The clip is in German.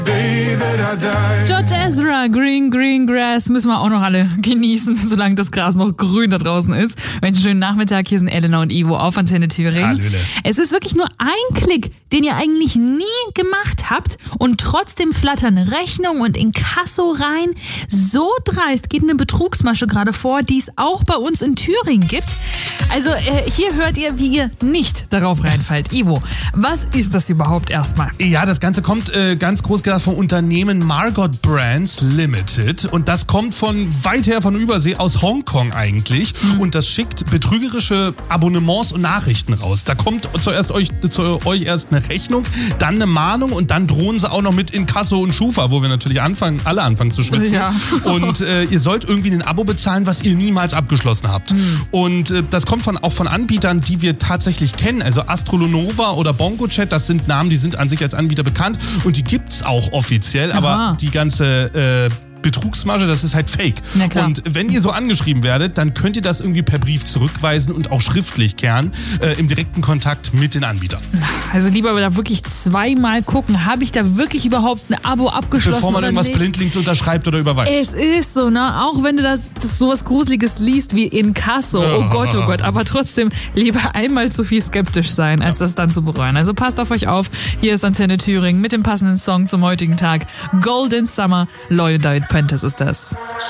George Ezra, Green Grass, müssen wir auch noch alle genießen, solange das Gras noch grün da draußen ist. Einen schönen Nachmittag, hier sind Elena und Ivo auf Antenne Thüringen. Hallöle. Es ist wirklich nur ein Klick, den ihr eigentlich nie gemacht habt und trotzdem flattern Rechnung und Inkasso rein. So dreist geht eine Betrugsmasche gerade vor, die es auch bei uns in Thüringen gibt. Also hier hört ihr, wie ihr nicht darauf reinfallt. Ivo, was ist das überhaupt erstmal? Ja, das Ganze kommt ganz groß gedacht vom Unternehmen Margot Brands Limited und das kommt von weit her von Übersee aus Hongkong eigentlich und das schickt betrügerische Abonnements und Nachrichten raus. Da kommt zu euch erst eine Rechnung, dann eine Mahnung und dann drohen sie auch noch mit Inkasso und Schufa, wo wir natürlich alle anfangen zu schwitzen. Ja. Und ihr sollt irgendwie ein Abo bezahlen, was ihr niemals abgeschlossen habt. Und das kommt auch von Anbietern, die wir tatsächlich kennen. Also Astrolonova oder BongoChat, das sind Namen, die sind an sich als Anbieter bekannt und die gibt's auch offiziell, aber die ganze Betrugsmasche, das ist halt fake. Na klar. Und wenn ihr so angeschrieben werdet, dann könnt ihr das irgendwie per Brief zurückweisen und auch schriftlich kehren, im direkten Kontakt mit den Anbietern. Also lieber da wirklich zweimal gucken, habe ich da wirklich überhaupt ein Abo abgeschlossen Bevor man oder irgendwas nicht? blindlings unterschreibt oder überweist. Es ist so, ne? Auch wenn du das sowas Gruseliges liest wie Inkasso. Oh Gott, aber trotzdem lieber einmal zu viel skeptisch sein, als das dann zu bereuen. Also passt auf euch auf. Hier ist Antenne Thüringen mit dem passenden Song zum heutigen Tag. Golden Summer, Lloyd Prentice ist das.